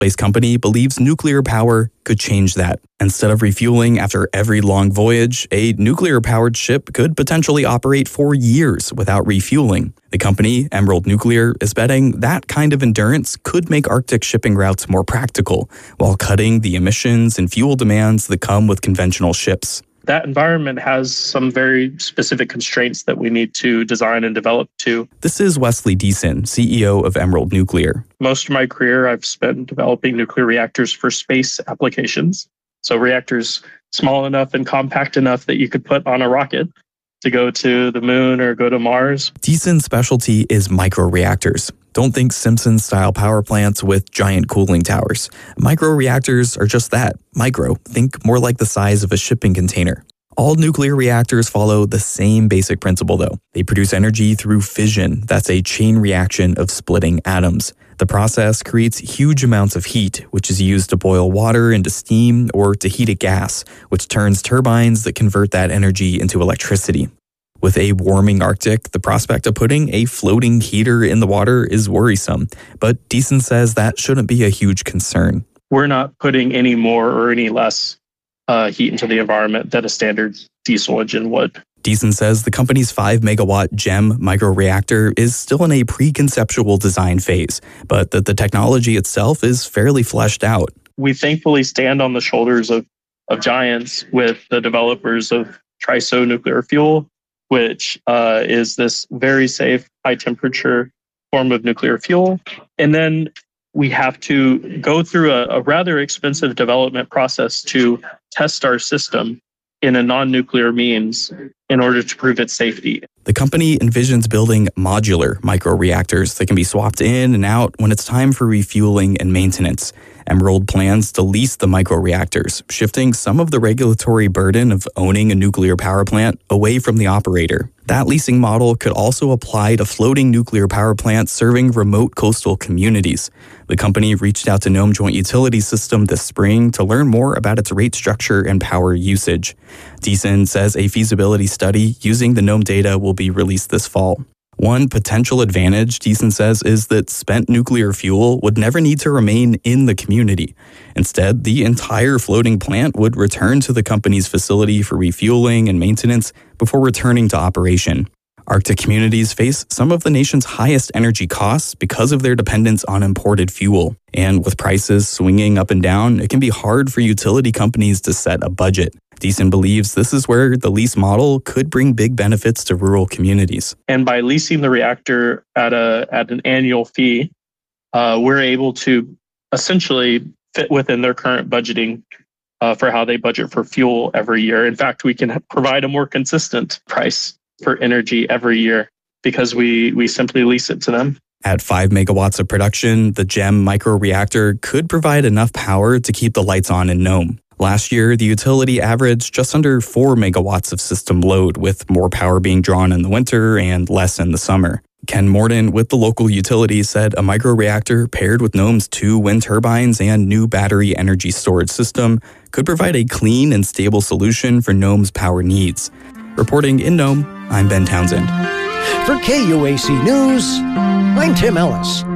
Space company believes nuclear power could change that. Instead of refueling after every long voyage, a nuclear-powered ship could potentially operate for years without refueling. The company, Emerald Nuclear, is betting that kind of endurance could make Arctic shipping routes more practical, while cutting the emissions and fuel demands that come with conventional ships. That environment has some very specific constraints that we need to design and develop to. This is Wesley Deason, CEO of Emerald Nuclear. Most of my career, I've spent developing nuclear reactors for space applications. So reactors small enough and compact enough that you could put on a rocket to go to the moon or go to Mars. Deason's specialty is microreactors. Don't think Simpson-style power plants with giant cooling towers. Microreactors are just that, micro. Think more like the size of a shipping container. All nuclear reactors follow the same basic principle, though. They produce energy through fission. That's a chain reaction of splitting atoms. The process creates huge amounts of heat, which is used to boil water into steam or to heat a gas, which turns turbines that convert that energy into electricity. With a warming Arctic, the prospect of putting a floating heater in the water is worrisome, but Deason says that shouldn't be a huge concern. We're not putting any more or any less heat into the environment than a standard diesel engine would. Deason says the company's 5-megawatt GEM microreactor is still in a pre-conceptual design phase, but that the technology itself is fairly fleshed out. We thankfully stand on the shoulders of giants with the developers of TRISO nuclear fuel, which is this very safe, high-temperature form of nuclear fuel. And then we have to go through a rather expensive development process to test our system in a non-nuclear means in order to prove its safety. The company envisions building modular microreactors that can be swapped in and out when it's time for refueling and maintenance. Emerald plans to lease the microreactors, shifting some of the regulatory burden of owning a nuclear power plant away from the operator. That leasing model could also apply to floating nuclear power plants serving remote coastal communities. The company reached out to Nome Joint Utilities System this spring to learn more about its rate structure and power usage. Deason says a feasibility study using the Nome data will be released this fall. One potential advantage, Deason says, is that spent nuclear fuel would never need to remain in the community. Instead, the entire floating plant would return to the company's facility for refueling and maintenance before returning to operation. Arctic communities face some of the nation's highest energy costs because of their dependence on imported fuel. And with prices swinging up and down, it can be hard for utility companies to set a budget. Deason believes this is where the lease model could bring big benefits to rural communities. And by leasing the reactor at an annual fee, we're able to essentially fit within their current budgeting for how they budget for fuel every year. In fact, we can provide a more consistent price for energy every year because we simply lease it to them. At 5 megawatts of production, the GEM microreactor could provide enough power to keep the lights on in Nome. Last year, the utility averaged just under 4 megawatts of system load, with more power being drawn in the winter and less in the summer. Ken Morden with the local utility said a microreactor paired with Nome's 2 wind turbines and new battery energy storage system could provide a clean and stable solution for Nome's power needs. Reporting in Nome, I'm Ben Townsend. For KUAC News, I'm Tim Ellis.